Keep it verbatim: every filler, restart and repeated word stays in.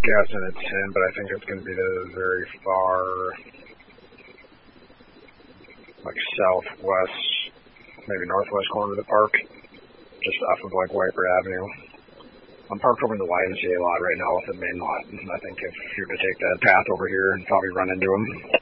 guessing at ten, but I think it's going to be the very far, like southwest, maybe northwest corner of the park, just off of like Wiper Avenue. I'm parked over in the Y M C A lot right now with the main lot, and I think if you're going to take that path over here and probably run into them.